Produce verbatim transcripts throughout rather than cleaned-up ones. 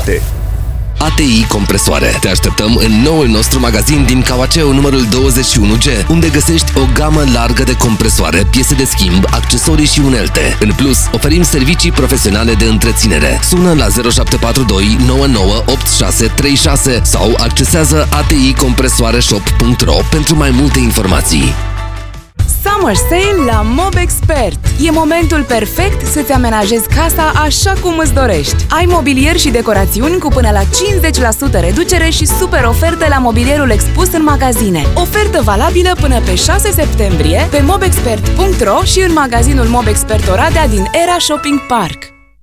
departe. A T I Compresoare. Te așteptăm în noul nostru magazin din Cauaceu numărul douăzeci și unu G, unde găsești o gamă largă de compresoare, piese de schimb, accesorii și unelte. În plus, oferim servicii profesionale de întreținere. Sună la zero șapte patru doi nouă nouă opt șase trei șase sau accesează a t i compresoare shop punct ro pentru mai multe informații. Summer Sale la Mobexpert. E momentul perfect să-ți amenajezi casa așa cum îți dorești. Ai mobilier și decorațiuni cu până la cincizeci la sută reducere și super oferte la mobilierul expus în magazine. Ofertă valabilă până pe șase septembrie pe mobexpert punct ro și în magazinul Mobexpert Oradea din Era Shopping Park.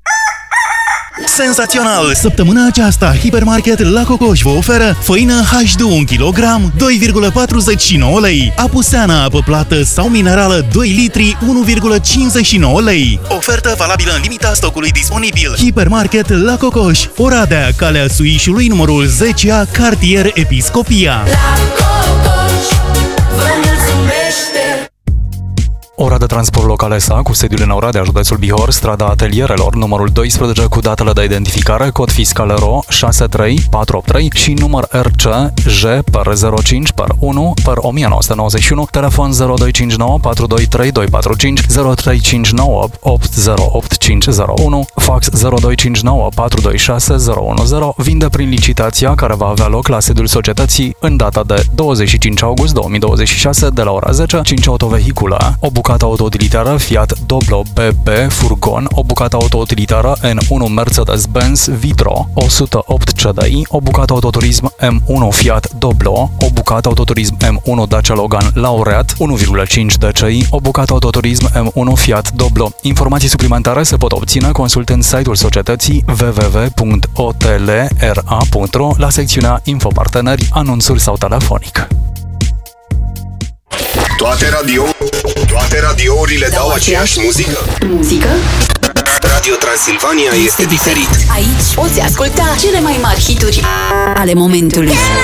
Senzațional! Săptămâna aceasta, Hipermarket La Cocoș vă oferă făină H D unu kilogram, doi virgulă patruzeci și nouă lei. Apuseana apă plată sau minerală doi litri, unu virgulă cincizeci și nouă lei. Ofertă valabilă în limita stocului disponibil. Hipermarket La Cocoș, Oradea, Calea Suișului, numărul zece A, cartier Episcopia. La Cocoș, vă mulțumește! Ora de transport local S A, cu sediul în Oradea, județul Bihor, strada Atelierelor, numărul doisprezece cu datele de identificare, cod fiscal R O șase trei patru opt trei și număr R C J per zero cinci per unu per o mie nouă sute nouăzeci și unu, telefon zero doi cinci nouă patru doi trei doi patru cinci, zero trei cinci nouă opt zero opt cinci zero unu, fax zero doi cinci nouă patru doi șase zero unu zero, vinde prin licitația care va avea loc la sediul societății în data de douăzeci și cinci august două mii douăzeci și șase de la ora zece, cinci autovehicule, o bucată autoutilitară Fiat Doblo B B Furgon, o bucată autoutilitară N unu Mercedes-Benz Vitro o sută opt C D I, o bucată autoturism M unu Fiat Doblo, o bucată autoturism M unu Dacia Logan Laureat unu virgulă cinci D C I, o bucată autoturism M unu Fiat Doblo. Informații suplimentare se pot obține consultând site-ul societății w w w punct o t l r a punct ro la secțiunea Infoparteneri, anunțuri sau telefonic. Toate radio, toate radiourile dau aceeași muzică. Muzică? Radio Transilvania este diferit. Aici poți asculta cele mai mari hituri ale momentului.